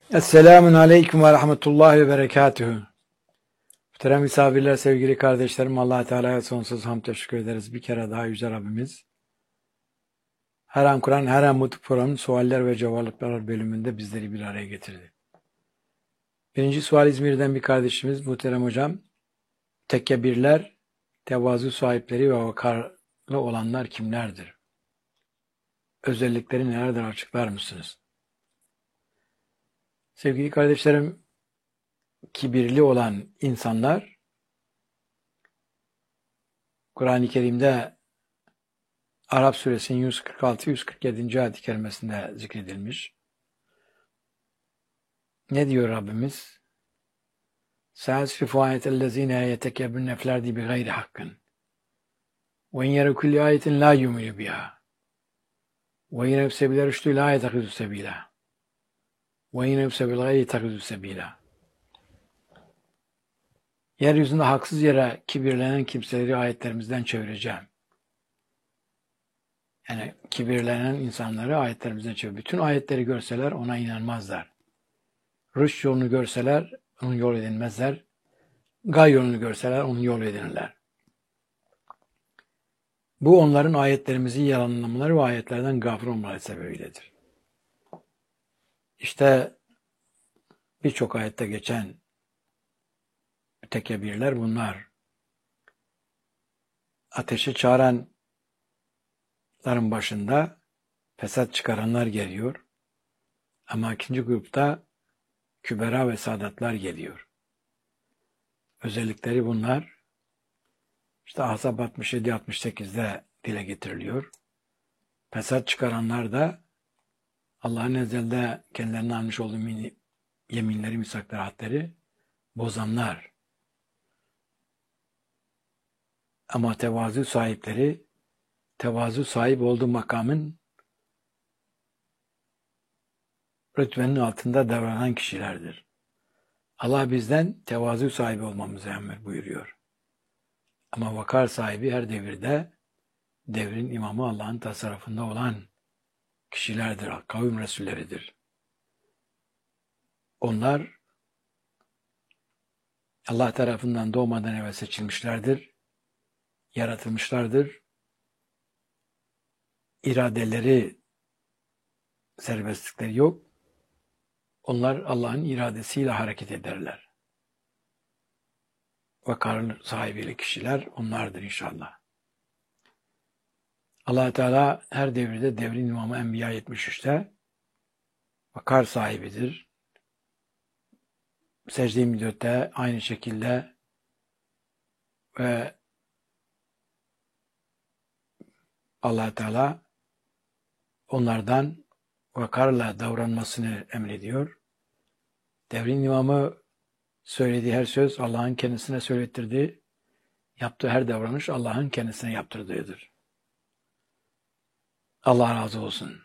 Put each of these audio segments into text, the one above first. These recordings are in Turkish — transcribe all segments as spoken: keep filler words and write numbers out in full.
Esselamun Aleyküm ve Rahmetullahi ve Berekatühü. Muhterem misafirler, sevgili kardeşlerim, Allah Teala'ya sonsuz hamd teşekkür ederiz. Bir kere daha Yüce Rabbimiz, her an Kur'an, her an Mutlu Programı'nın sualler ve cevaplar bölümünde bizleri bir araya getirdi. Birinci sual İzmir'den bir kardeşimiz, muhterem hocam, tekkebirler, tevazu sahipleri ve vakarlı olanlar kimlerdir? Özellikleri nelerdir, açıklar mısınız? Sevgili kardeşlerim, kibirli olan insanlar, Kur'an-ı Kerim'de Arap suresinin yüz kırk altı yüz kırk yedinci ayet-i kerimesinde zikredilmiş. Ne diyor Rabbimiz? سَيَسْفِفُ آيَةَ الَّذ۪ينَ يَتَكَبِّرْنَ فِي الْأَرْضِ بِغَيْرِ حَقٍّ وَاِنْ يَرَوْا كُلَّ آيَةٍ لَا يُؤْمِنُوا بِهَا وَاِنْ يَرَوْا سَبِيلَ الرُّشْدِ لَا يَتَّخِذُوا سَبِيلًا وَاِنْ يَرَوْا سَبِيلَ الْغَيِّ يَتَّخِذُوا سَبِيلًا. Yeryüzünde haksız yere kibirlenen kimseleri ayetlerimizden çevireceğim. Yani kibirlenen insanları ayetlerimizden çevir. Bütün ayetleri görseler ona inanmazlar. Rüşt yolunu görseler onun yol edinmezler. Gay yolunu görseler onun yol edinirler. Bu onların ayetlerimizi yalanlamaları ve ayetlerden gafil olmaları sebebiyledir. İşte birçok ayette geçen tekebirler bunlar. Ateşe çağıranların başında fesat çıkaranlar geliyor. Ama ikinci grupta kübera ve sadatlar geliyor. Özellikleri bunlar. İşte Ahzab altmış yedi altmış sekizde dile getiriliyor. Fesat çıkaranlar da Allah'ın ezelinde kendilerine almış olduğu yeminleri, misakları, hadleri bozanlar. Ama tevazu sahipleri, tevazu sahip olduğu makamın rütbenin altında davranan kişilerdir. Allah bizden tevazu sahibi olmamızı emir buyuruyor. Ama vakar sahibi her devirde devrin imamı Allah'ın tasarrufunda olan kişilerdir, kavim resulleridir. Onlar Allah tarafından doğmadan evvel seçilmişlerdir, yaratılmışlardır. İradeleri, serbestlikleri yok. Onlar Allah'ın iradesiyle hareket ederler. Vakar sahibi kişiler onlardır inşallah. Allah Teala her devirde devrin imamı Enbiya yetmiş üçte vakar sahibidir. Secde-i müddette aynı şekilde ve Allah Teala onlardan vakarla davranmasını emrediyor. Devrin imamı söylediği her söz Allah'ın kendisine söylettirdiği, yaptığı her davranış Allah'ın kendisine yaptırdığıdır. Allah razı olsun.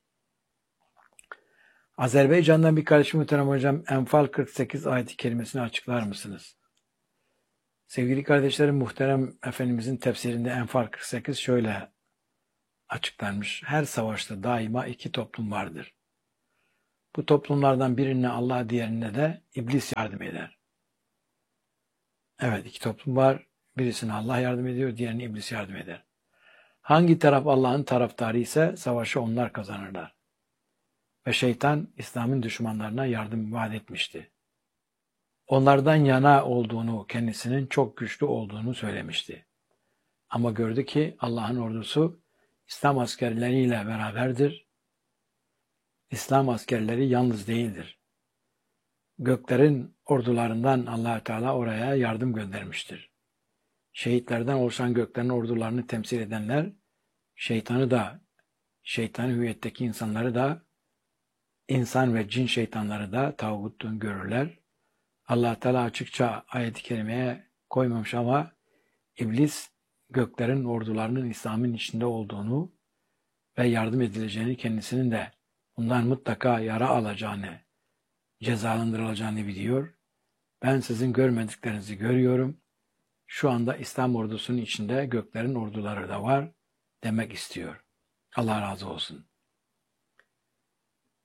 Azerbaycan'dan bir kardeşim muhterem hocam, Enfal kırk sekiz ayet-i kerimesini açıklar mısınız? Sevgili kardeşlerim, muhterem Efendimizin tefsirinde Enfal kırk sekiz şöyle açıklanmış. Her savaşta daima iki toplum vardır. Bu toplumlardan birine Allah, diğerine de iblis yardım eder. Evet, iki toplum var. Birisine Allah yardım ediyor, diğerine iblis yardım eder. Hangi taraf Allah'ın taraftarı ise savaşı onlar kazanırlar. Ve şeytan İslam'ın düşmanlarına yardım vaat etmişti. Onlardan yana olduğunu, kendisinin çok güçlü olduğunu söylemişti. Ama gördü ki Allah'ın ordusu İslam askerleriyle beraberdir. İslam askerleri yalnız değildir. Göklerin ordularından Allah Teala oraya yardım göndermiştir. Şehitlerden oluşan göklerin ordularını temsil edenler, şeytanı da, şeytan hüviyetteki insanları da, insan ve cin şeytanları da tağutun görürler. Allah Teala açıkça ayet-i kerimeye koymamış ama iblis göklerin ordularının İslam'ın içinde olduğunu ve yardım edileceğini, kendisinin de bundan mutlaka yara alacağını, cezalandırılacağını biliyor. Ben sizin görmediklerinizi görüyorum. Şu anda İslam ordusunun içinde göklerin orduları da var demek istiyor. Allah razı olsun.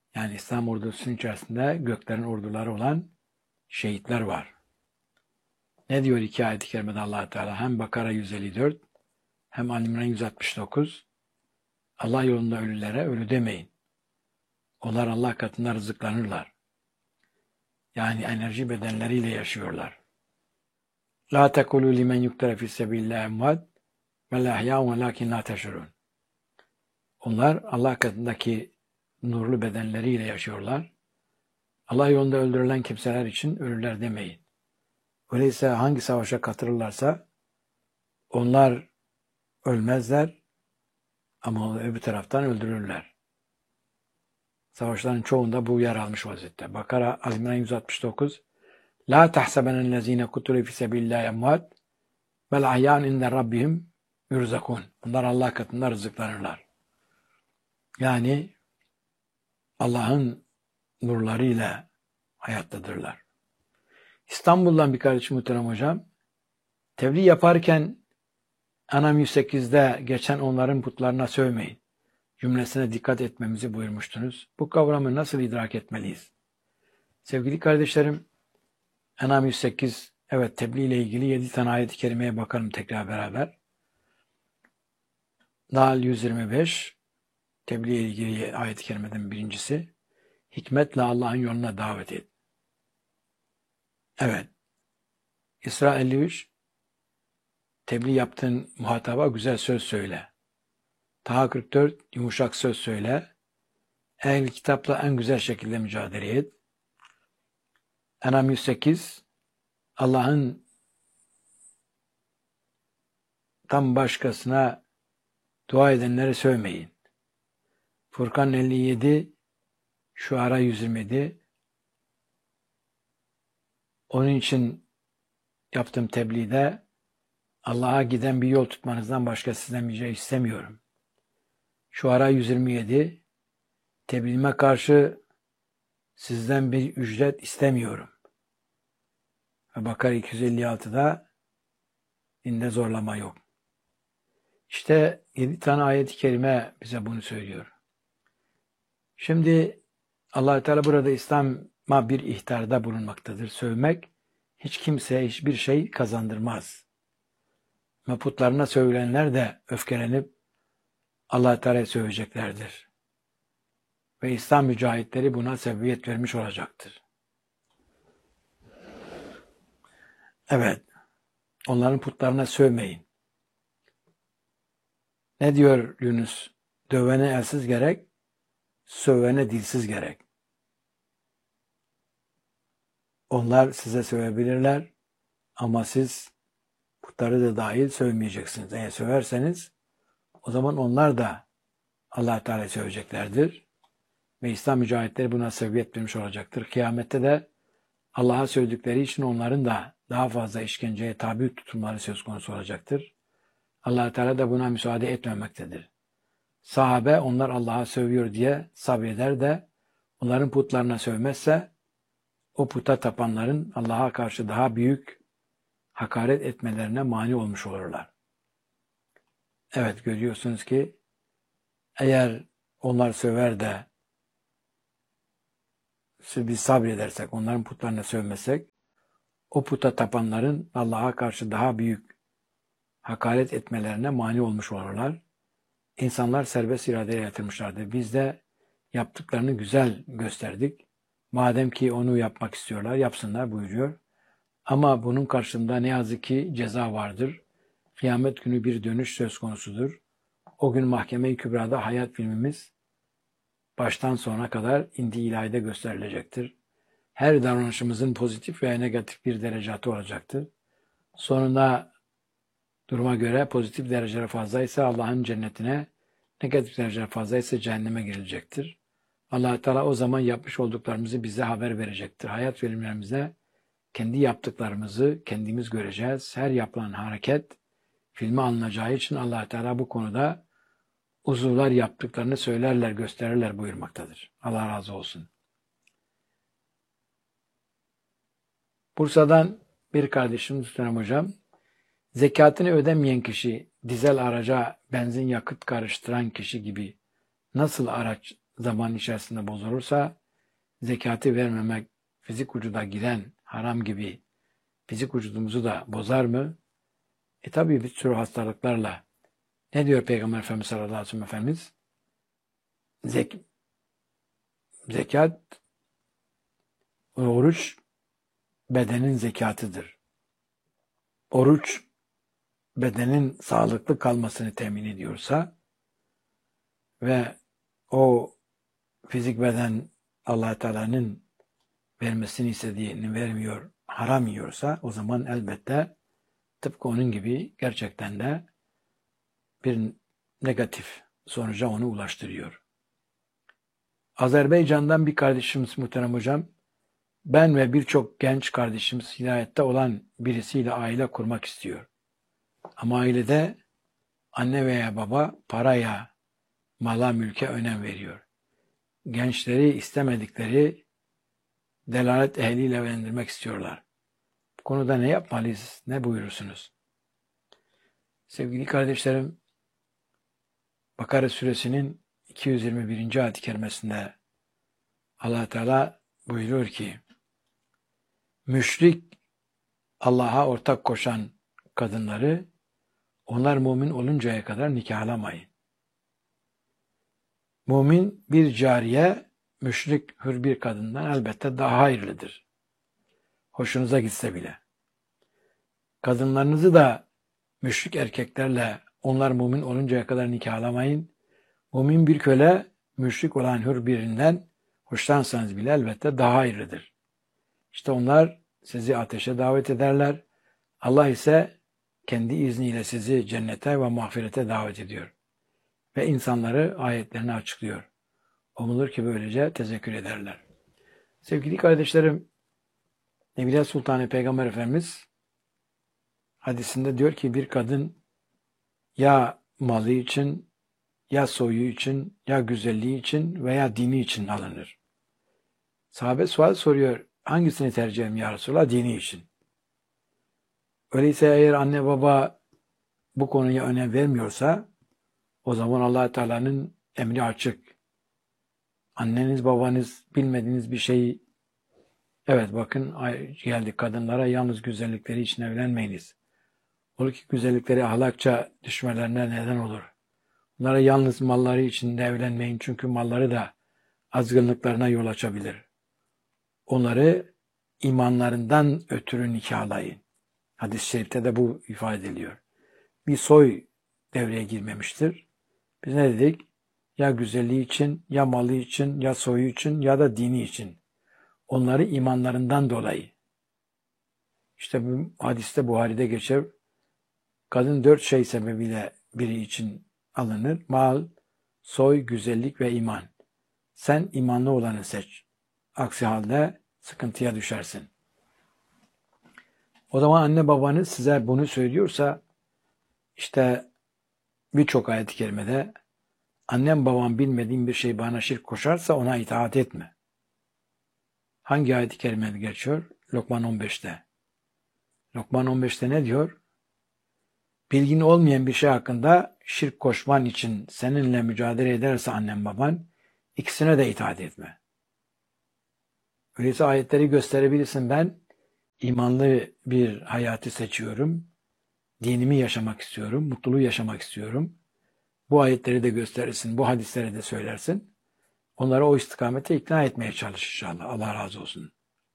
Yani İslam ordusunun içerisinde göklerin orduları olan şehitler var. Ne diyor iki ayet-i kerimede Allah Teala? Hem Bakara yüz elli dört hem Ali İmran yüz altmış dokuz. Allah yolunda ölülere ölü demeyin. Onlar Allah katında rızıklanırlar. Yani enerji bedenleriyle yaşıyorlar. La tekulu limen yuktara fi sebillah emvat ve la ahya'un lakin la teşurun. Onlar Allah katındaki nurlu bedenleriyle yaşıyorlar. Allah yolunda öldürülen kimseler için ölüler demeyin. Öyleyse hangi savaşa katılırlarsa onlar ölmezler ama öbür taraftan öldürürler. Savaşların çoğunda bu yer almış vaziyette. Bakara Ali İmran yüz altmış dokuz. La tahsebenellezine kutulu fi sebilillahi emvat vel ahyan inde rabbihim yurzakun. Bunlar Allah katında rızıklanırlar. Yani Allah'ın nurlarıyla hayattadırlar. İstanbul'dan bir kardeşim muhterem hocam, tebliğ yaparken Anam yüz sekizde geçen onların putlarına sövmeyin cümlesine dikkat etmemizi buyurmuştunuz. Bu kavramı nasıl idrak etmeliyiz? Sevgili kardeşlerim, En'am yüz sekiz, evet tebliğ ile ilgili yedi tane ayet-i kerimeye bakalım tekrar beraber. Nahl yüz yirmi beş, tebliğ ile ilgili ayet-i kerimeden birincisi. Hikmetle Allah'ın yoluna davet et. Evet. İsra elli üç, tebliğ yaptığın muhataba güzel söz söyle. Taha kırk dört, yumuşak söz söyle. Ehl kitapla en güzel şekilde mücadele et. En'am yüz sekiz, Allah'ın tam başkasına dua edenleri sövmeyin. Furkan elli yedi, Şuara yüz yirmi yedi. Onun için yaptığım tebliğde Allah'a giden bir yol tutmanızdan başka sizden bir şey istemiyorum. Şuara yüz yirmi yedi, tebliğime karşı sizden bir ücret istemiyorum. Ve Bakara iki yüz elli altıda dinde zorlama yok. İşte yedi tane ayet-i kerime bize bunu söylüyor. Şimdi Allah Teala burada İslam'a bir ihtarda bulunmaktadır. Sövmek hiç kimseye hiçbir şey kazandırmaz. Ve putlarına sövülenler de öfkelenip Allah Teala'ya söveceklerdir. Ve İslam mücahitleri buna sebebiyet vermiş olacaktır. Evet, onların putlarına sövmeyin. Ne diyor Yunus? Dövene elsiz gerek, sövene dilsiz gerek. Onlar size sövebilirler ama siz putları da dahil sövmeyeceksiniz. Eğer söverseniz o zaman onlar da Allah Teala söveceklerdir. Ve İslam mücahitleri buna sebebiyet vermiş olacaktır. Kıyamette de Allah'a sövdükleri için onların da daha fazla işkenceye tabi tutulmaları söz konusu olacaktır. Allah Teala da buna müsaade etmemektedir. Sahabe onlar Allah'a sövüyor diye sabreder de onların putlarına sövmezse o puta tapanların Allah'a karşı daha büyük hakaret etmelerine mani olmuş olurlar. Evet, görüyorsunuz ki eğer onlar söver de biz sabredersek, onların putlarına sövmesek, o puta tapanların Allah'a karşı daha büyük hakaret etmelerine mani olmuş olurlar. İnsanlar serbest iradeyle yaratılmışlardır. Biz de yaptıklarını güzel gösterdik. Madem ki onu yapmak istiyorlar, yapsınlar buyuruyor. Ama bunun karşılığında ne yazık ki ceza vardır. Kıyamet günü bir dönüş söz konusudur. O gün Mahkeme-i Kübra'da hayat filmimiz baştan sona kadar indi ilahide gösterilecektir. Her davranışımızın pozitif veya negatif bir derecatı olacaktır. Sonunda duruma göre pozitif dereceler fazlaysa Allah'ın cennetine, negatif dereceler fazlaysa cehenneme girilecektir. Allah Teala o zaman yapmış olduklarımızı bize haber verecektir. Hayat filmlerimizde kendi yaptıklarımızı kendimiz göreceğiz. Her yapılan hareket filme alınacağı için Allah Teala bu konuda uzuvlar yaptıklarını söylerler, gösterirler buyurmaktadır. Allah razı olsun. Bursa'dan bir kardeşimiz Muhterem Hocam, zekatını ödemeyen kişi, dizel araca benzin yakıt karıştıran kişi gibi nasıl araç zaman içerisinde bozulursa, zekatı vermemek fizik vücuda giren haram gibi fizik vücudumuzu da bozar mı? E tabi bir sürü hastalıklarla. Ne diyor Peygamber Efendimiz sallallahu aleyhi ve sellem Efendimiz? Zek zekat, oruç bedenin zekatıdır. Oruç bedenin sağlıklı kalmasını temin ediyorsa ve o fizik beden Allah Teala'nın vermesini istediğini vermiyor, haram yiyorsa o zaman elbette tıpkı onun gibi gerçekten de bir negatif sonuca onu ulaştırıyor. Azerbaycan'dan bir kardeşimiz muhterem hocam, ben ve birçok genç kardeşimiz hidayette olan birisiyle aile kurmak istiyor. Ama ailede anne veya baba paraya, mala, mülke önem veriyor. Gençleri istemedikleri delalet ehliyle evlendirmek istiyorlar. Bu konuda ne yapmalıyız? Ne buyurursunuz? Sevgili kardeşlerim, Bakara suresinin iki yüz yirmi birinci ayet-i kerimesinde Allah Teala buyuruyor ki, müşrik, Allah'a ortak koşan kadınları onlar mümin oluncaya kadar nikahlamayın. Mümin bir cariye, müşrik hür bir kadından elbette daha hayırlıdır. Hoşunuza gitse bile. Kadınlarınızı da müşrik erkeklerle onlar mümin oluncaya kadar nikahlamayın. Mümin bir köle, müşrik olan hür birinden hoşlansanız bile elbette daha hayırlıdır. İşte onlar sizi ateşe davet ederler. Allah ise kendi izniyle sizi cennete ve mağfirete davet ediyor. Ve insanları ayetlerini açıklıyor. Umulur ki böylece tezekkür ederler. Sevgili kardeşlerim, Nebiler Sultanı Peygamber Efendimiz hadisinde diyor ki bir kadın ya malı için, ya soyu için, ya güzelliği için veya dini için alınır. Sahabe sual soruyor, hangisini tercih edeyim ya Resulallah? Dini için. Öyleyse eğer anne baba bu konuya önem vermiyorsa, o zaman Allah Teala'nın emri açık. Anneniz babanız bilmediğiniz bir şeyi, evet bakın geldik kadınlara yalnız güzellikleri için evlenmeyiniz. Olur ki güzellikleri ahlakça düşmelerine neden olur. Bunlara yalnız malları için de evlenmeyin çünkü malları da azgınlıklarına yol açabilir. Onları imanlarından ötürü nikahlayın. Hadis-i şerifte de bu ifade ediliyor. Bir soy devreye girmemiştir. Biz ne dedik? Ya güzelliği için, ya malı için, ya soyu için, ya da dini için. Onları imanlarından dolayı. İşte bu hadiste Buhari'de geçer. Kadın dört şey sebebiyle biri için alınır. Mal, soy, güzellik ve iman. Sen imanlı olanı seç. Aksi halde sıkıntıya düşersin. O zaman anne babanız size bunu söylüyorsa, işte birçok ayet-i kerimede annem babam bilmediğim bir şey bana şirk koşarsa ona itaat etme. Hangi ayet-i kerimede geçiyor? Lokman on beşte. Lokman on beşte ne diyor? Bilgin olmayan bir şey hakkında şirk koşman için seninle mücadele ederse annem baban, ikisine de itaat etme. Öyleyse ayetleri gösterebilirsin, ben imanlı bir hayatı seçiyorum, dinimi yaşamak istiyorum, mutluluğu yaşamak istiyorum. Bu ayetleri de gösterirsin, bu hadisleri de söylersin. Onları o istikamete ikna etmeye çalış inşallah. Allah razı olsun.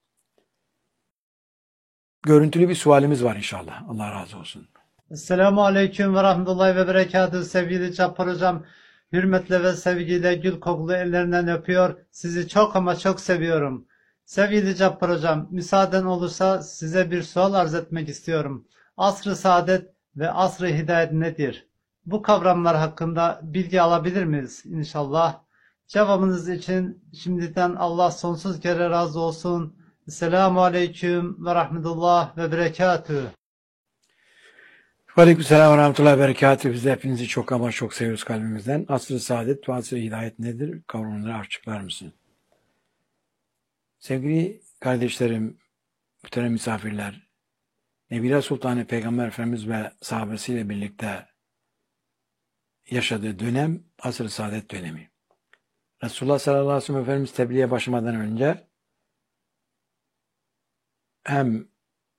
Görüntülü bir sualimiz var inşallah. Allah razı olsun. Esselamu Aleyküm ve Rahmetullahi ve Berekatuhu sevgili Cappar Hocam. Hürmetle ve sevgiyle gül kokulu ellerinden öpüyor. Sizi çok ama çok seviyorum. Sevgili Cappar Hocam, müsaaden olursa size bir sual arz etmek istiyorum. Asr-ı saadet ve asr-ı hidayet nedir? Bu kavramlar hakkında bilgi alabilir miyiz inşallah? Cevabınız için şimdiden Allah sonsuz kere razı olsun. Esselamu Aleyküm ve Rahmetullah ve Berekatuhu. Aleykümselam ve rahmetullahi ve berekatuhu. Biz de hepinizi çok ama çok seviyoruz kalbimizden. Asr-ı saadet ve asr-ı hidayet nedir? Kavramları açıklar mısın? Sevgili kardeşlerim, muhterem misafirler, Nebiler Sultanı Peygamber Efendimiz ve sahabesiyle birlikte yaşadığı dönem asr-ı saadet dönemi. Resulullah sallallahu aleyhi ve sellem Efendimiz tebliğe başlamadan önce hem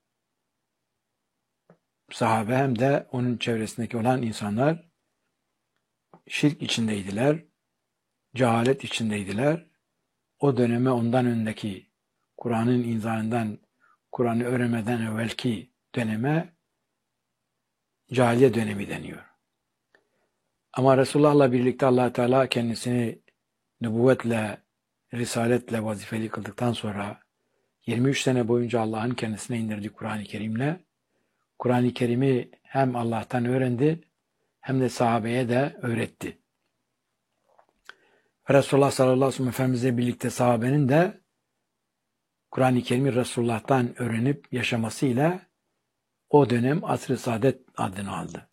sahabe hem de onun çevresindeki olan insanlar şirk içindeydiler, cehalet içindeydiler. O döneme ondan önceki Kur'an'ın inzalından, Kur'an'ı öğrenmeden evvelki döneme cahiliye dönemi deniyor. Ama Resulullah'la birlikte Allah Teala kendisini nübüvvetle, risaletle vazifeli kıldıktan sonra yirmi üç sene boyunca Allah'ın kendisine indirdiği Kur'an-ı Kerim'le Kur'an-ı Kerim'i hem Allah'tan öğrendi hem de sahabeye de öğretti. Ve Resulullah sallallahu aleyhi ve sellem Efendimizle birlikte sahabenin de Kur'an-ı Kerim'i Resulullah'tan öğrenip yaşamasıyla o dönem Asr-ı Saadet adını aldı.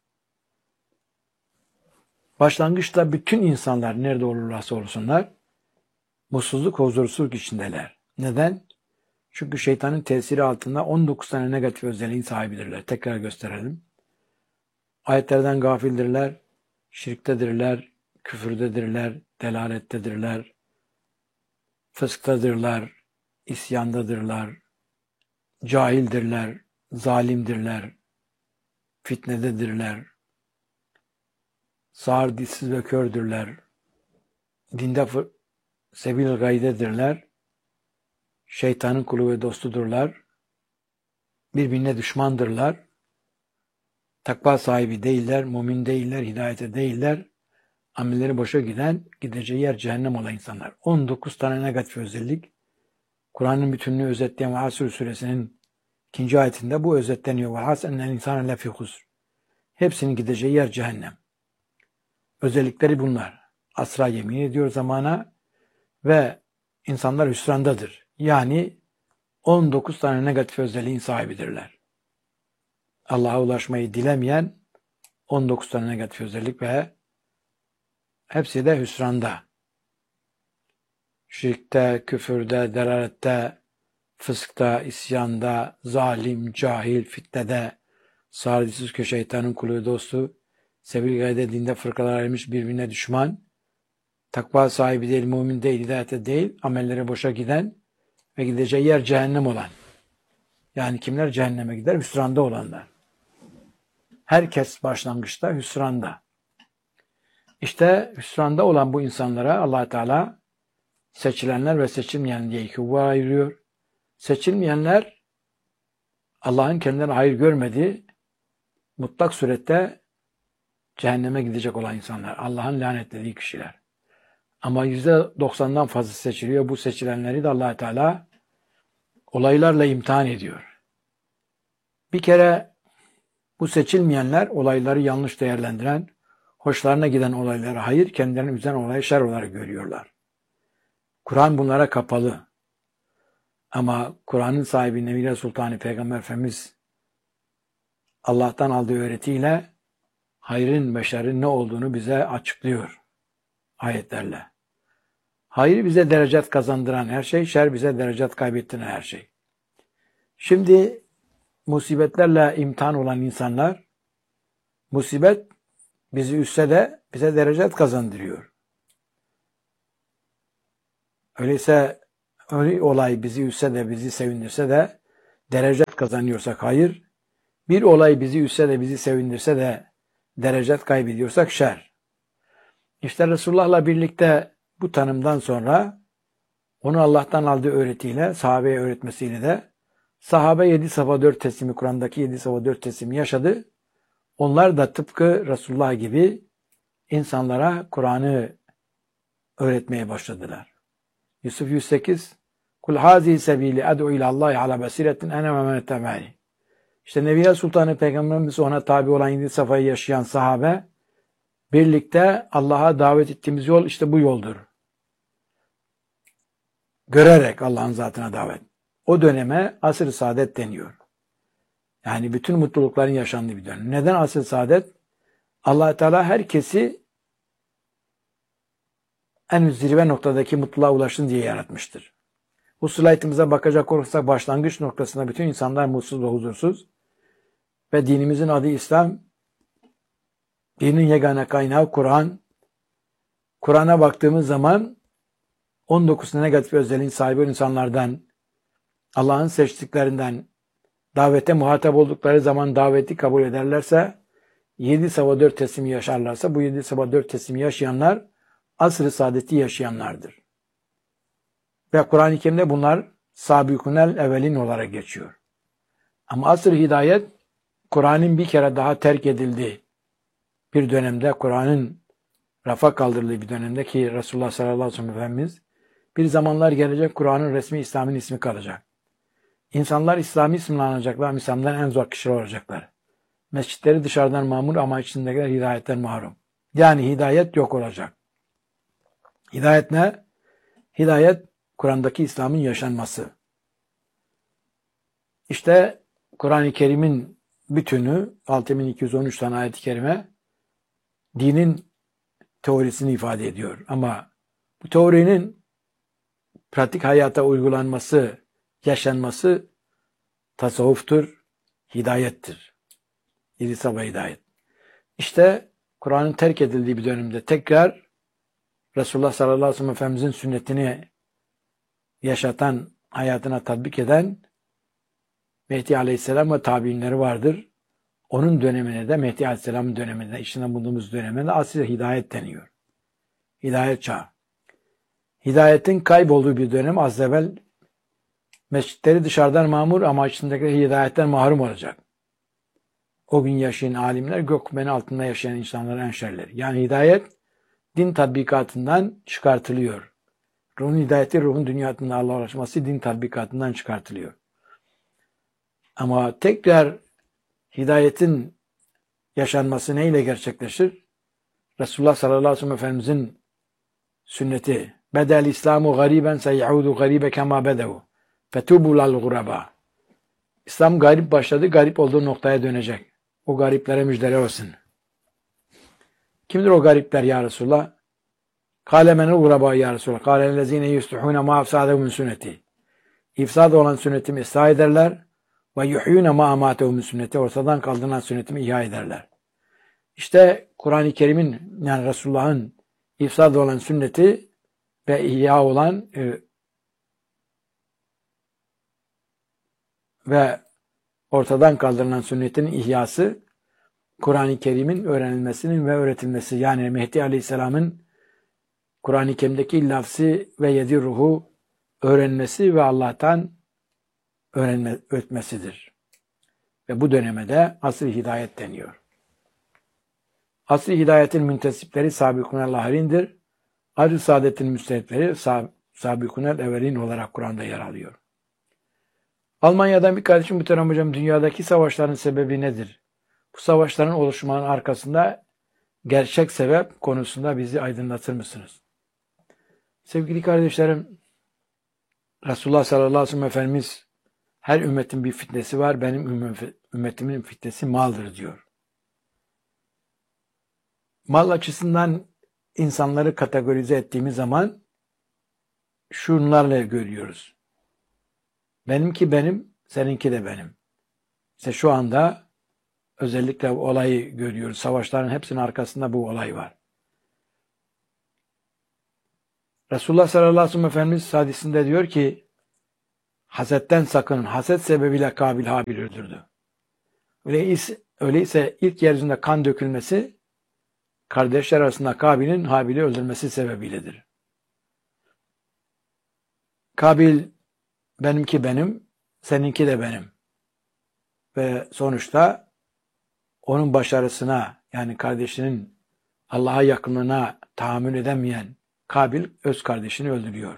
Başlangıçta bütün insanlar nerede olurlarsa olsunlar mutsuzluk, huzursuzluk içindeler. Neden? Çünkü şeytanın tesiri altında on dokuz tane negatif özelliğin sahibidirler. Tekrar gösterelim. Ayetlerden gafildirler, şirktedirler, küfürdedirler, delalettedirler, fısktadırlar, isyandadırlar, cahildirler, zalimdirler, fitnededirler, sağır, dişsiz ve kördürler, dinde sebil gaydedirler, şeytanın kulu ve dostudurlar, birbirine düşmandırlar, takva sahibi değiller, mümin değiller, hidayete değiller, amelleri boşa giden, gideceği yer cehennem olan insanlar. on dokuz tane negatif özellik, Kur'an'ın bütünlüğü özetleyen ve Hasr suresinin ikinci ayetinde bu özetleniyor. Ve hasennel insane lefî husr. Hepsinin gideceği yer cehennem. Özellikleri bunlar. Asra yemin ediyor zamana ve insanlar hüsrandadır. Yani on dokuz tane negatif özelliğin sahibidirler. Allah'a ulaşmayı dilemeyen on dokuz tane negatif özellik ve hepsi de hüsranda. Şirkte, küfürde, delalette, fıskta, isyanda, zalim, cahil, fitnede, sağırcısız köşe şeytanın kulu dostu, sebil gayde dinde fırkalar ayrılmış birbirine düşman, takva sahibi değil, mümin değil, hidayete değil, amelleri boşa giden ve gideceği yer cehennem olan. Yani kimler cehenneme gider? Hüsranda olanlar. Herkes başlangıçta hüsranda. İşte hüsranda olan bu insanlara Allah Teala seçilenler ve seçilmeyen diye iki gruba ayırıyor. Seçilmeyenler Allah'ın kendilerine hayır görmediği mutlak surette cehenneme gidecek olan insanlar. Allah'ın lanetlediği kişiler. Ama yüzde doksandan fazla seçiliyor. Bu seçilenleri de Allah Teala olaylarla imtihan ediyor. Bir kere bu seçilmeyenler olayları yanlış değerlendiren, hoşlarına giden olayları hayır, kendilerini üzen olayı şer olarak görüyorlar. Kur'an bunlara kapalı. Ama Kur'an'ın sahibi Nebiler Sultanı Peygamber Efendimiz Allah'tan aldığı öğretiyle hayrın ve şerrin ne olduğunu bize açıklıyor ayetlerle. Hayır bize derecat kazandıran her şey, şer bize derecat kaybettiren her şey. Şimdi musibetlerle imtihan olan insanlar, musibet bizi üstse de bize derecat kazandırıyor. Öyleyse öyle olay bizi üstse de bizi sevindirse de derecat kazanıyorsak hayır, bir olay bizi üstse de bizi sevindirse de derecat kaybediyorsak şer. İşte Resulullah'la birlikte bu tanımdan sonra onu Allah'tan aldığı öğretiyle, sahabeye öğretmesiyle de sahabe yedi safa dört teslimi, Kur'an'daki yedi safa dört teslimi yaşadı. Onlar da tıpkı Resulullah gibi insanlara Kur'an'ı öğretmeye başladılar. Yusuf yüz sekiz Kul hazihi sebili ed'u ilallahi ala basiretin ene ve men ettemani. İşte Nebiye Sultanı Peygamberimiz ona tabi olan yedi safayı yaşayan sahabe birlikte Allah'a davet ettiğimiz yol işte bu yoldur. Görerek Allah'ın zatına davet. O döneme asr-ı saadet deniyor. Yani bütün mutlulukların yaşandığı bir dönem. Neden asr-ı saadet? Allah Teala herkesi en zirve noktadaki mutluluğa ulaşsın diye yaratmıştır. Bu slaytımıza bakacak olursak başlangıç noktasında bütün insanlar mutsuz ve huzursuz ve dinimizin adı İslam, dinin yegane kaynağı Kur'an. Kur'an'a baktığımız zaman on dokuz negatif özelliğin sahibi insanlardan, Allah'ın seçtiklerinden davete muhatap oldukları zaman daveti kabul ederlerse, yedi sabah dört teslimi yaşarlarsa, bu yedi sabah dört teslimi yaşayanlar asr-ı saadeti yaşayanlardır. Ve Kur'an-ı Kerim'de bunlar sabikunel evvelin olarak geçiyor. Ama asr-ı hidayet, Kur'an'ın bir kere daha terk edildiği bir dönemde, Kur'an'ın rafa kaldırıldığı bir dönemde ki Resulullah sallallahu aleyhi ve sellem Efendimiz, bir zamanlar gelecek Kur'an'ın resmi İslam'ın ismi kalacak. İnsanlar İslami isimle anacaklar, İslam'dan en zor kişiler olacaklar. Mescitleri dışarıdan mamur ama içindekiler hidayetten mahrum. Yani hidayet yok olacak. Hidayet ne? Hidayet, Kur'an'daki İslam'ın yaşanması. İşte Kur'an-ı Kerim'in bütünü, altı bin iki yüz on üç tane ayet-i kerime, dinin teorisini ifade ediyor. Ama bu teorinin pratik hayata uygulanması, yaşanması tasavvuftur, hidayettir. İri sabah hidayet. İşte Kur'an'ın terk edildiği bir dönemde tekrar Resulullah sallallahu aleyhi ve sellem Efendimizin sünnetini yaşatan, hayatına tatbik eden Mehdi aleyhisselam ve tabiinleri vardır. Onun dönemine de Mehdi aleyhisselamın dönemine, içinde bulunduğumuz dönemine de asr-ı hidayet deniyor. Hidayet çağı. Hidayetin kaybolduğu bir dönem az evvel mescitleri dışarıdan mamur ama içindeki hidayetten mahrum olacak. O gün yaşayan alimler gök kubbeni altında yaşayan insanların en şerleri. Yani hidayet din tatbikatından çıkartılıyor. Ruhun hidayeti, ruhun dünyasında Allah'a ulaşması din tatbikatından çıkartılıyor. Ama tekrar hidayetin yaşanması neyle gerçekleşir? Resulullah sallallahu aleyhi ve sellem Efendimizin sünneti. Bedel İslamu gariben seyaudu garibe kema bedevu. Fetubu lal guraba. İslam garip başladı, garip olduğu noktaya dönecek. O gariplere müjdeler olsun. Kimdir o garipler ya Resulullah? Kâle menel guraba ya Resulullah. Kâle lezîne yustuhûne ma afsâdehu min sünneti. İfsad olan sünnetimi ıslah ederler. Ve yuhyûne ma amâtehu min sünneti. Ortadan kaldırılan sünnetimi ihya ederler. İşte Kur'an-ı Kerim'in, yani Resulullah'ın ifsad olan sünneti ve ihya olan e, ve ortadan kaldırılan sünnetin ihyası, Kur'an-ı Kerim'in öğrenilmesinin ve öğretilmesi, yani Mehdi Aleyhisselam'ın Kur'an-ı Kerim'deki lafzi ve yedi ruhu öğrenmesi ve Allah'tan öğrenme, öğretmesidir. Ve bu döneme de asr-ı hidayet deniyor. Asr-ı hidayetin müntesipleri Sabikunel Lahirindir. Asr-ı saadetin müstehipleri sab Sabikunel Evvelin olarak Kur'an'da yer alıyor. Almanya'dan bir kardeşim, Muhterem Hocam, dünyadaki savaşların sebebi nedir? Bu savaşların oluşmanın arkasında gerçek sebep konusunda bizi aydınlatır mısınız? Sevgili kardeşlerim, Resulullah sallallahu aleyhi ve sellem Efendimiz, her ümmetin bir fitnesi var, benim ümmetimin fitnesi maldır diyor. Mal açısından insanları kategorize ettiğimiz zaman şunlarla görüyoruz. Benimki benim, seninki de benim. İşte şu anda özellikle olayı görüyoruz. Savaşların hepsinin arkasında bu olay var. Resulullah sallallahu aleyhi ve sellem Efendimiz hadisinde diyor ki, hasetten sakının. Haset sebebiyle Kabil Habil öldürdü. Öyleyse, öyleyse ilk yeryüzünde kan dökülmesi, kardeşler arasında Kabil'in Habil'i öldürmesi sebebiyledir. Kabil, benimki benim, seninki de benim. Ve sonuçta onun başarısına, yani kardeşinin Allah'a yakınlığına tahammül edemeyen Kabil öz kardeşini öldürüyor.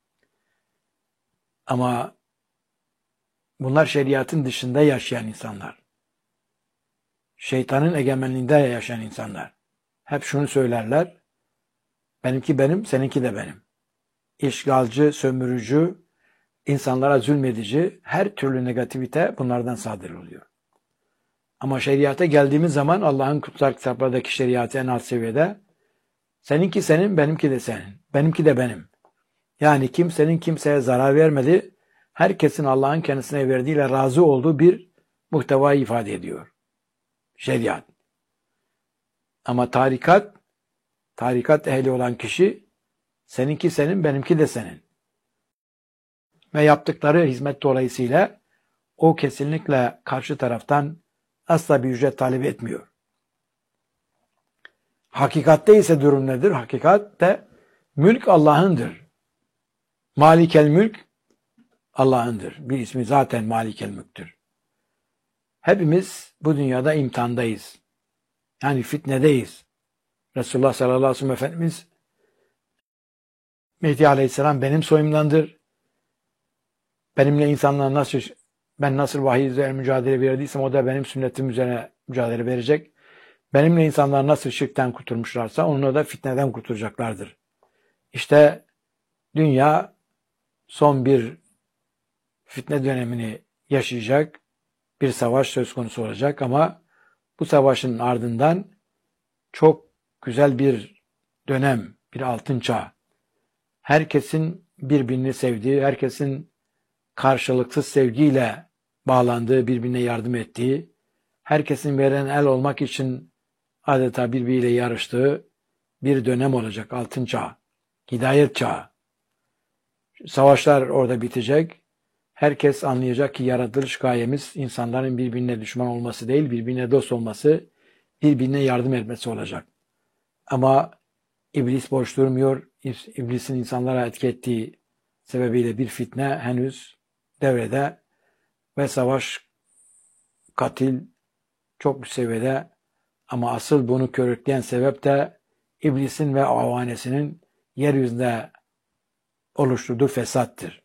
Ama bunlar şeriatın dışında yaşayan insanlar. Şeytanın egemenliğinde yaşayan insanlar. Hep şunu söylerler. Benimki benim, seninki de benim. İşgalci, sömürücü, insanlara zulmedici, her türlü negativite bunlardan sadır oluyor. Ama şeriata geldiğimiz zaman Allah'ın kutsal kitaplardaki şeriatı en alt seviyede, seninki senin, benimki de senin. Benimki de benim. Yani kimsenin kimseye zarar vermedi, herkesin Allah'ın kendisine verdiğiyle razı olduğu bir muhtevayı ifade ediyor. Şeriat. Ama tarikat, tarikat ehli olan kişi Seninki senin, benimki de senin. Ve yaptıkları hizmet dolayısıyla o kesinlikle karşı taraftan asla bir ücret talep etmiyor. Hakikatte ise durum nedir? Hakikatte mülk Allah'ındır. Malikel mülk Allah'ındır. Bir ismi zaten Malikel mülktür. Hepimiz bu dünyada imtihandayız. Yani fitnedeyiz. Resulullah sallallahu aleyhi ve sellem Efendimiz Mehdi aleyhisselam benim soyumdandır. Benimle insanlar nasıl, ben nasıl vahiy üzerine mücadele verdiysem o da benim sünnetim üzerine mücadele verecek. Benimle insanlar nasıl şirkten kurtulmuşlarsa onunla da fitneden kurtulacaklardır. İşte dünya son bir fitne dönemini yaşayacak, bir savaş söz konusu olacak ama bu savaşın ardından çok güzel bir dönem, bir altın çağ. Herkesin birbirini sevdiği, herkesin karşılıksız sevgiyle bağlandığı, birbirine yardım ettiği, herkesin veren el olmak için adeta birbiriyle yarıştığı bir dönem olacak, altın çağ, hidayet çağı. Savaşlar orada bitecek. Herkes anlayacak ki yaratılış gayemiz insanların birbirine düşman olması değil, birbirine dost olması, birbirine yardım etmesi olacak. Ama iblis boş durmuyor. İblisin insanlara etki ettiği sebebiyle bir fitne henüz devrede ve savaş, katil çok bir seviyede, ama asıl bunu körükleyen sebep de iblisin ve avanesinin yeryüzünde oluşturduğu fesattır.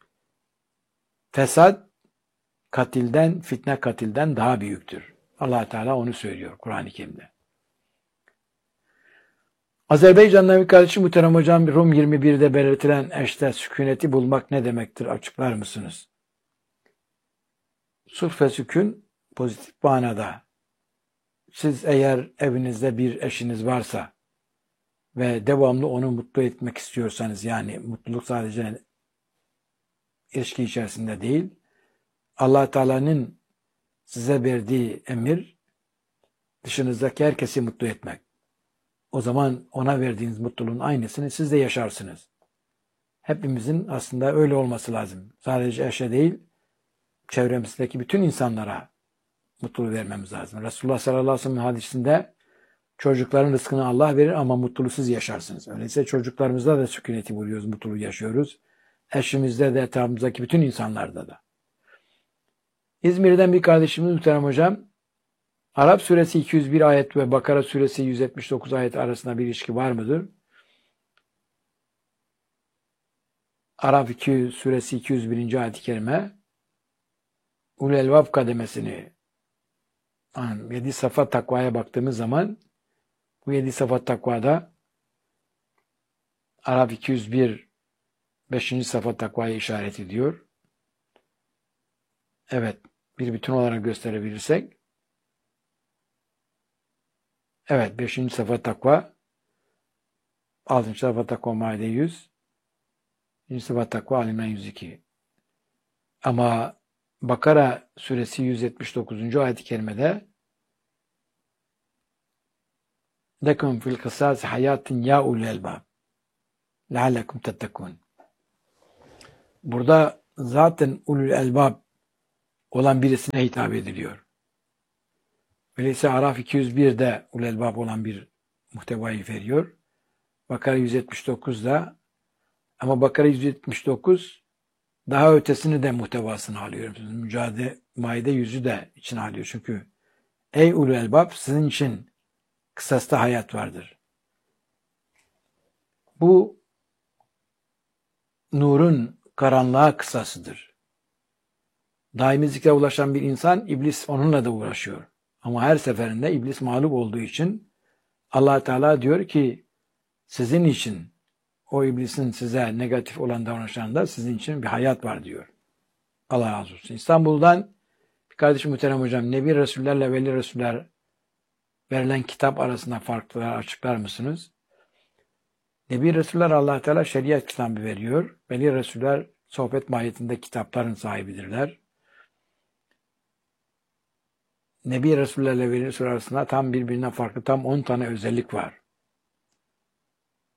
Fesat katilden, fitne katilden daha büyüktür. Allah Teala onu söylüyor Kur'an-ı Kerim'de. Azerbaycan'dan bir kardeşim muhterem hocam, Rum yirmi birde belirtilen eşte sükuneti bulmak ne demektir? Açıklar mısınız? Sulh ve sükun pozitif manada. Siz eğer evinizde bir eşiniz varsa ve devamlı onu mutlu etmek istiyorsanız, yani mutluluk sadece ilişki içerisinde değil, Allah Teala'nın size verdiği emir dışınızdaki herkesi mutlu etmek. O zaman ona verdiğiniz mutluluğun aynısını siz de yaşarsınız. Hepimizin aslında öyle olması lazım. Sadece eşe değil, çevremizdeki bütün insanlara mutluluğu vermemiz lazım. Resulullah sallallahu aleyhi ve sellem hadisinde çocukların rızkını Allah verir ama mutluluğu siz yaşarsınız. Öyleyse çocuklarımızda da sükuneti buluyoruz, mutluluğu yaşıyoruz. Eşimizde de, etrafımızdaki bütün insanlarda da. İzmir'den bir kardeşimiz muhterem hocam, Arap suresi iki yüz bir ayet ve Bakara suresi yüz yetmiş dokuz ayet arasında bir ilişki var mıdır? Arap suresi iki yüz birinci ayet-i kerime Ulul Elbab kademesini, yani yedi safa takvaya baktığımız zaman bu yedi safa takvada Arap iki yüz bir beşinci safa takvayı işaret ediyor. Evet, bir bütün olarak gösterebilirsek, evet, beşinci safa takva, altıncı safa takva Maide yüz, yedinci safa takva Ali-İmran yüz iki. Ama Bakara suresi yüz yetmiş dokuzuncu ayet-i kerimede lekum fil kısas hayatin ya ulul elbab leallekum tettekun. Burada zaten ulul elbab olan birisine hitap ediliyor. Öyleyse Araf iki yüz birde ulul elbab olan bir muhtevayı veriyor. Bakara yüz yetmiş dokuzda, ama Bakara yüz yetmiş dokuz daha ötesini de muhtevasını alıyor. Mücadele Maide yüzü de içine alıyor. Çünkü ey ulul elbab, sizin için kısasta hayat vardır. Bu nurun karanlığa kısasıdır. Daimi zikre ulaşan bir insan, iblis onunla da uğraşıyor. Ama her seferinde iblis mağlup olduğu için Allah Teala diyor ki sizin için, o iblisin size negatif olan davranışlarında sizin için bir hayat var diyor. Allah razı olsun. İstanbul'dan bir kardeşim muhterem hocam, Nebi Resullerle Veli Resuller verilen kitap arasında farklılar açıklar mısınız? Nebi Resuller Allah Teala şeriat kitabı veriyor. Veli Resuller sohbet mahiyetinde kitapların sahibidirler. Nebi Resullerle Veli Resuller arasında tam birbirinden farklı tam on tane özellik var.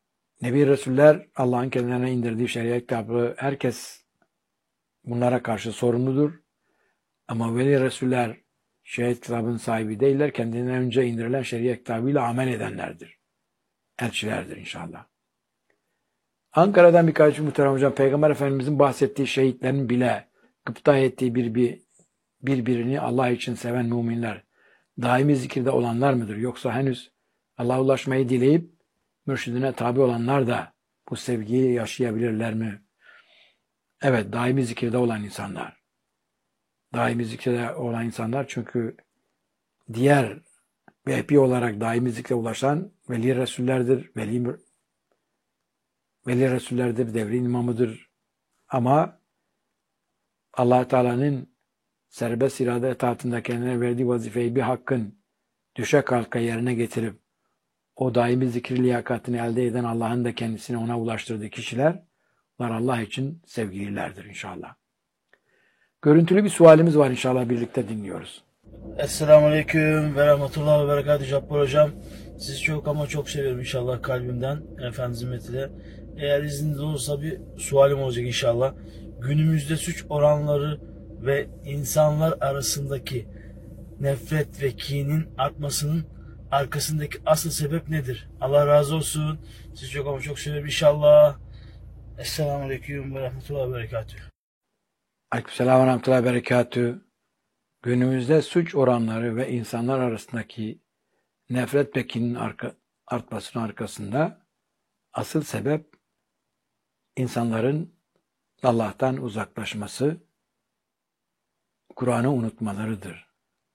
Nebi Resuller Allah'ın kendilerine indirdiği şeriat kitabı, herkes bunlara karşı sorumludur. Ama veli Resuller şeriat kitabının sahibi değiller. Kendilerine önce indirilen şeriat kitabıyla amel edenlerdir. Elçilerdir inşallah. Ankara'dan birkaç muhterem hocam, Peygamber Efendimizin bahsettiği şehitlerin bile gıpta ettiği bir, bir birbirini Allah için seven müminler daimi zikirde olanlar mıdır? Yoksa henüz Allah'a ulaşmayı dileyip mürşidine tabi olanlar da bu sevgiyi yaşayabilirler mi? Evet, daimi zikirde olan insanlar. Daimi zikirde olan insanlar, çünkü diğer vehbi olarak daimi zikre ulaşan veli Resullerdir, veli, veli Resullerdir, devrin imamıdır. Ama Allah Teala'nın serbest irade etaatında kendine verdiği vazifeyi bir hakkın düşe kalka yerine getirip o daimi zikir liyakatini elde eden Allah'ın da kendisini ona ulaştırdığı kişiler, onlar Allah için sevgililerdir inşallah. Görüntülü bir sualimiz var, inşallah birlikte dinliyoruz. Esselamu Aleyküm ve Rahmetullah ve Berekatü Cabbar Hocam. Sizi çok ama çok seviyorum inşallah kalbimden. Efendim hizmetiyle. Eğer izniniz olursa bir sualim olacak inşallah. Günümüzde suç oranları ve insanlar arasındaki nefret ve kinin artmasının arkasındaki asıl sebep nedir? Allah razı olsun. Sizi çok ama çok seviyorum inşallah. Esselamu Aleyküm ve Rahmetullah ve Berekatü. Aleykümselam ve Rahmetullah ve Berekatü. Günümüzde suç oranları ve insanlar arasındaki nefret ve kinin arka, artmasının arkasında asıl sebep insanların Allah'tan uzaklaşması, Kur'an'ı unutmalarıdır.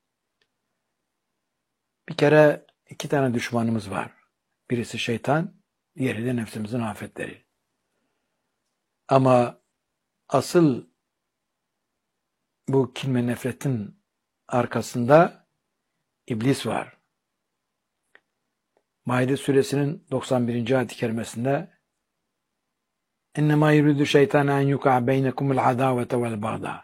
Bir kere iki tane düşmanımız var. Birisi şeytan, diğeri de nefsimizin afetleri. Ama asıl bu kin ve nefretin arkasında iblis var. Maide suresinin doksan birinci ayet-i kerimesinde اِنَّمَا يُرِدُ شَيْطَانَ اَنْ يُقَعْ بَيْنَكُمُ الْعَدَاوَةَ وَالْبَغْضَاءَ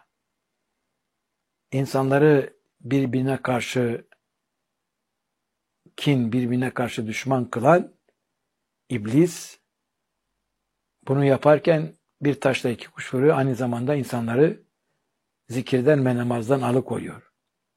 İnsanları birbirine karşı kin, birbirine karşı düşman kılan iblis, bunu yaparken bir taşla iki kuş vuruyor, aynı zamanda insanları zikirden ve namazdan alıkoyuyor.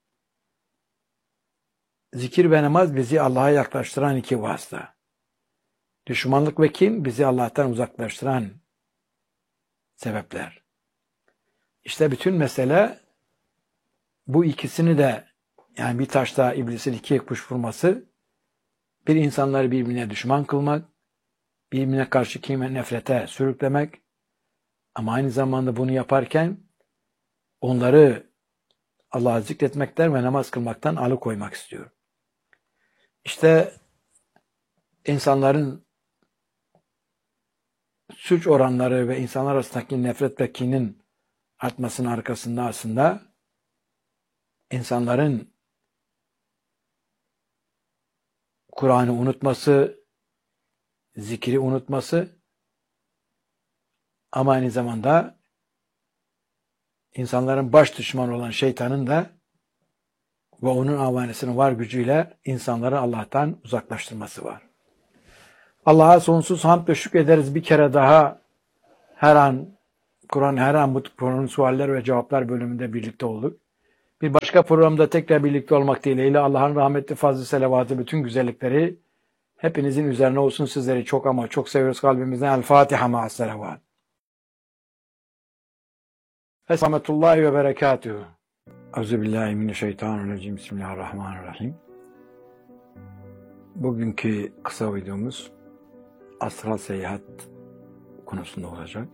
Zikir ve namaz bizi Allah'a yaklaştıran iki vasıta. Düşmanlık ve kin bizi Allah'tan uzaklaştıran sebepler. İşte bütün mesele bu ikisini de, yani bir taşla iblisin iki kuş vurması, bir insanları birbirine düşman kılmak, birbirine karşı kin ve nefrete sürüklemek, ama aynı zamanda bunu yaparken onları Allah'ı zikretmekten ve namaz kılmaktan alıkoymak istiyor. İşte insanların suç oranları ve insanlar arasındaki nefret ve kinin artmasının arkasında aslında insanların Kur'an'ı unutması, zikri unutması, ama aynı zamanda insanların baş düşmanı olan şeytanın da ve onun avanesinin var gücüyle insanları Allah'tan uzaklaştırması var. Allah'a sonsuz hamd ve şükür ederiz. Bir kere daha her an Kur'an, her an bu programın sualler ve cevaplar bölümünde birlikte olduk. Bir başka programda tekrar birlikte olmak dileğiyle Allah'ın rahmetli, fazl-ı selavatı, bütün güzellikleri hepinizin üzerine olsun. Sizleri çok ama çok seviyoruz kalbimizden. El Fatiha ma'as selavat. Rahmetullahi ve berekatühü. Euzubillahimineşşeytanirracim. Bismillahirrahmanirrahim. Bugünkü kısa videomuz astral seyahat konusunda olacak.